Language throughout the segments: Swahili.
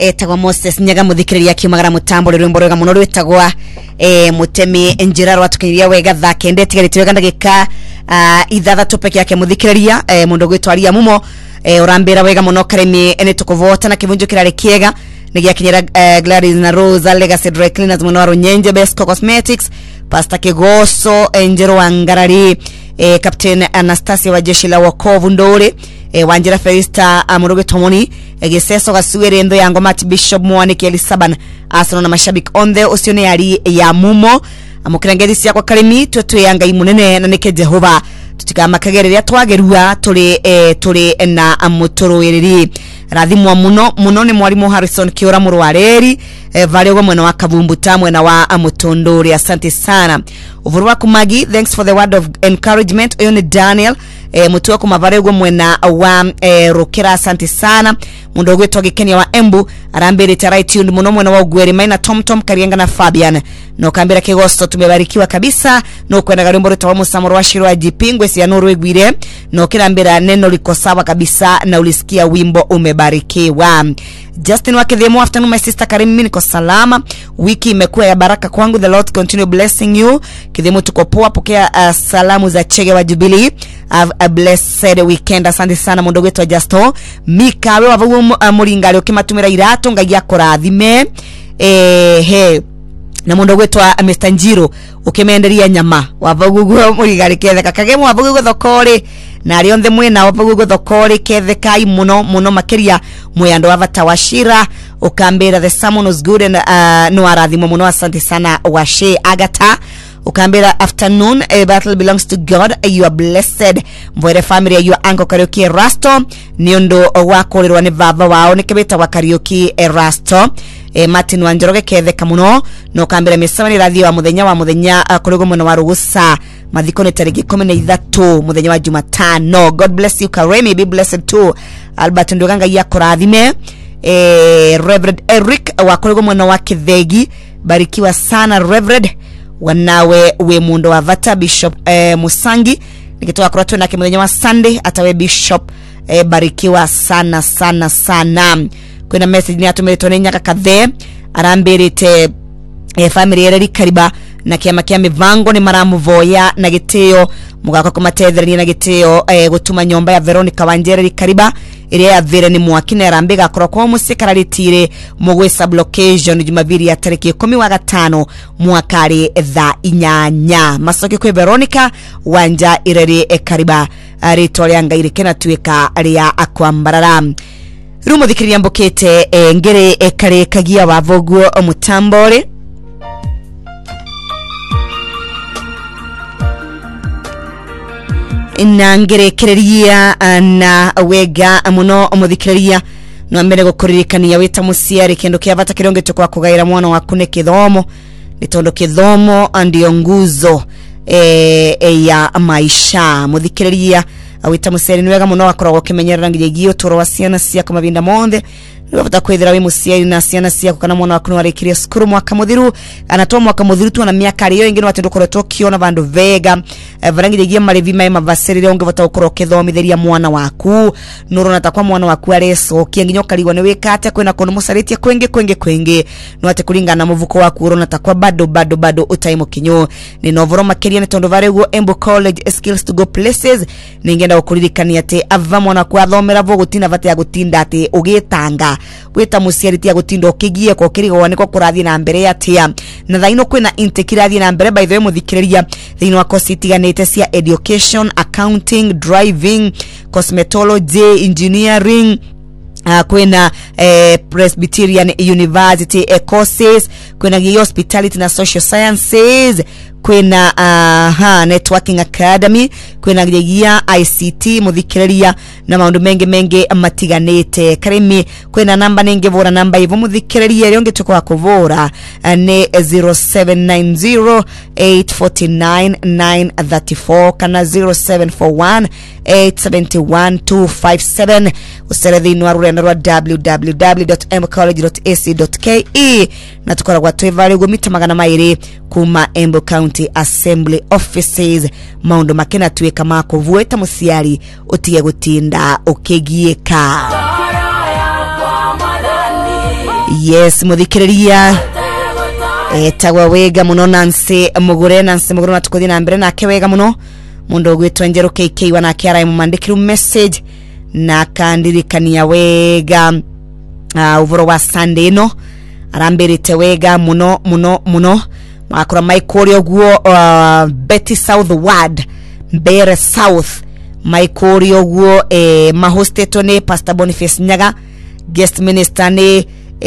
etagwa Moses Nyaga muthikiriria kiumagara mutambo rwimbo rwega muno rwetagwa mutemi njira rwatukiria wega thake ndetigarite wega ndagika ithathatũ peke yake muthikiriria mundu gwitwaria mumo urambira wega muno karemi ene tukuvota na kivunjo kirari kiega nigiakinyira Gladys na Rosa Legacy Dry Cleaners muno wa Runyenje Best Cosmetics Pastor Kigoso Njero Wangarari Captain Anastasia wa jeshi la wokovu Ndore Wanjira Felista Muruge Tomoni Giseso Gasuere ndo yango Mati Bishop Mwaniki Elisaban Asano na mashabiki onde usione yari ya mumo amukirangedi siya kwa karimi tuwe yanga imunene na nike Jehova tutika makagereri atwagerua tuli na amutoro yeriri rathimwa muno ni mwalimu Harrison Kiora Murwareri valio mwana wa Kavumbuta mwana wa Amutondori. Asante sana uvuru wa kumagi. Thanks for the word of encouragement. Oyone Daniel mutuwa kumavarego mwana wa Rokera. Asante sana mundogo togi Kenya wa Embu arambere tarai tundu muno mwana wa Ugweri Maina Tom Karianga na Fabian no kambira Kigosto. Tumebarikiwa kabisa no kwenda garimbo reto wa Musamoro wa Shiro wa Jipingwe si ya Nuru Egwire no kirambira neno liko sawa kabisa na ulisikia wimbo umebarikiwa. Justin Wakithemo, afternoon my sister Karim, mimi niko salama, wiki imekuwa ya baraka kwangu, the Lord continue blessing you. Kithemo tuko poa, pokea salamu za Chege wa Jubilee. Have a blessed weekend. Asante sana mundogo wetu wa Justo Mikawe wavugu muringari ukimatumira irato ngagia korathime na mundogo wetu wa Mr. Njiro ukimeenderia nyama wavugu muringari ketheka kagemo wavugu thokore na rionthe mwena wavugu thokore kethekai muno makiria muyando wa Vatawashira ukambira the sermon was good and no arathimo muno. Asante sana Washe Agata ukambira afternoon. A battle belongs to God. You are blessed. Mvoere family you Uncle Karaoke Rasto niondo wakorerwa ne vava wao nikebeta wa Karaoke Rasto Martin Wanjoroge ketheka muno no kambira misabani radio wa muthenya kurugo muno wa Rugusa mathiko ne tariki 13 muthenya wa Jumatano. God bless you Karemi, be blessed too. Albert Ndoganga yakurathime Reverend Eric wa kurugo muno wa Kithegi, barikiwa sana Reverend wanawe we mundo wa Vata Bishop Musangi nikitoa kuratu na kimuthenya wa Sunday atawe Bishop barikiwa sana. Kuna message ni atumeletone Nyaka Kathe arambirite family yereri kariba na kiama kia Mivango ni maramuvoya na giteo mugako kumatetheri na giteo gutuma nyomba ya Veronica Wanjereri kariba ire ya vire ni mwakine arambiga akora kwa musikaralitire mugwe sublocation Jumapili ya tariki 15 mwakari tha inyanya masoki kwe Veronica Wanja ireri kariba ritole anga irikena tuweka ria akwambarara rumo thikiria mbokete ngere kare kagia wavoguo omutambore inangere kereria na wega muno omuthikiriria no mbere gukuririkania wita musiari kendo kia Vata kironge tukwa kugaira mwana waku ne kithomo nitondo kithomo ndio nguzo ya maisha muthikiriria wita musiari ni wega muno akoragwo kimenyerera ngigio toro wa ciana cia kumavinda monde Wafata kwethera we musiari na ciana cia kana mwana waku warikiria skuru mwaka muthiru anatoa mwaka muthiru tu na miaka riyo ingine watendo koreto kiona vandu vega varangiregia marevi mai mavaserire onge vata ukoro kithomitheria mwana waku nurona takwa mwana waku areso kienginyo kaliwa ne wekate kwena kono musaritia kwenge no ate kuringana na muvuko waku urona takwa bado utaimo kinyo ni novoro makeria ne tondo varego Embu College skills to go places ningenda ukuririkania ate ava mwana kwa thomera vo gutina vate ya gutinda ate ugitanga weta musiari tia gutindo kigie ko kirigo waniko kurathi na mbere atia na thaino kwina intekirathi na mbere by the way muthikiriria thino wa course itiganite cia education, accounting, driving, cosmetology, engineering kwena Presbyterian University courses kwena hospitality na social sciences kwena networking academy kwena gigia ICT muthikiriria na maundu menge matiganite karimi kwena namba ningevora namba ivo muthikiriria rionge tukwa kuvora ne 0790849934 kana 0741871257 userethi wa rurenda rwa www.embucollege.ac.ke na tukora kwa twevale gomita magana mairi kuma Embu County Assembly Offices maundu makena tuweka mako vueta musiari utie gutinda ukigieka. yes muthikiriria etagwa wega muno Nancy Mugure natukuthi na mbere nake wega muno mundu gwitwa Njeru KK wana kiara mumandikiru message na kandirikania wega uvoro wa Sunday no arambirite wega muno makora Michael ogwo Betty South Ward Mbere South Michael ogwo mahosteto ne Pastor Boniface Nyaga guest minister ne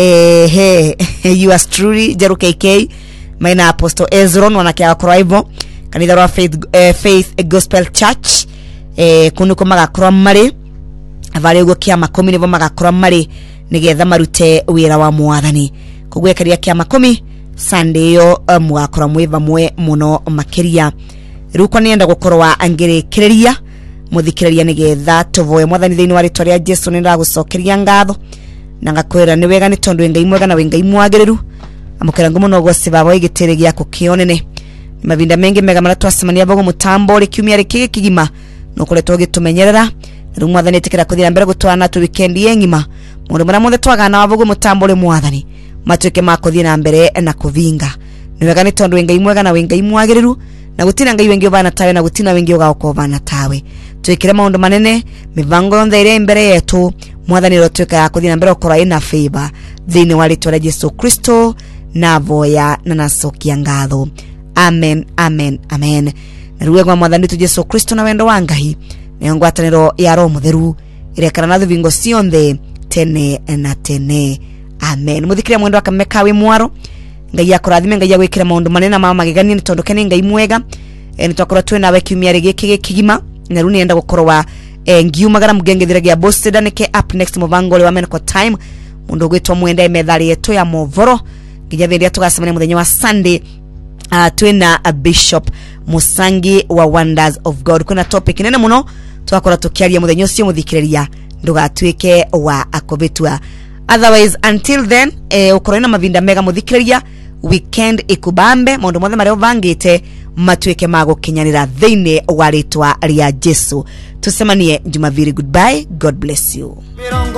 yours truly Njeru KK maina Apostle Ezron wanakia akora hivyo kanitha wa Faith Gospel Church kunuko magakora mari avale ugo kia makomi nivo magakora mari nigetha marute wira wa Mwathani kugwekaria kia makomi Sunday yo mwakora mwiva mwe muno makiria ruko nienda gukorwa angirikiria muthikiriria nigetha tuvoe Mwathani thiini wa ritwa ria Jesu nenda gucokeria ngatho na ngakwira ni wega ni tondu Ngai mwega na Ngai mwagiriru amukira ngumo no gose babo igitire giako kionene mavinda mengi mega maratwa semania bago mutambo ri kiumia ri kigima no kuletwa gitumenyerera ru Mwathani tikira kuthira mbere gutwana tu weekend yengima mundu mara mothe twagana wavugo mutambo ri Mwathani matwike makuthia na mbere na kuvinga ni wega ni tondu Ngai mwega na Ngai mwagiriru na gutina Ngai wengi obana tawe na gutina wengi ogakobana tawe twikire maundu manene mivango yonde ire mbere yetu Mwathani rotwika ya kuthia na mbere okora ina favor thini wa ritwa ria Jesu Kristo na voya na nasokia ngatho amen amen amen naruwe kwa Mwathani tu Jesu Kristo na wendo wa Ngai na ngwataniro ya Roho Mutheru irekana na thuvingo cionthe tene na tene amen muthikiria mwendo akamekawe mwaro Ngai akurathime Ngai agwikira maundu manene mama magegania ni tondu kene Ngai mwega ni twakora twena we kiumia rigi kigima na runi enda gukorwa ngiumagara mugengethira gia Boston nike up next muvangole wa Menko Time mundu gwitwa mwenda methali yetu ya movoro ngijavendia tugasemana muthenya wa Sunday twena a Bishop Musangi wa Wonders of God kuna topic nene muno twakora tukiaria muthenya ucio muthikiriria ndugatwike wa akovetwa otherwise until then ukorena mavinda mega muthikiriria weekend ikubambe mundu mothe mari ovangite matwike mago kinyanira thine wa ritwa ria Jesu tusemanie Jumapili goodbye God bless you.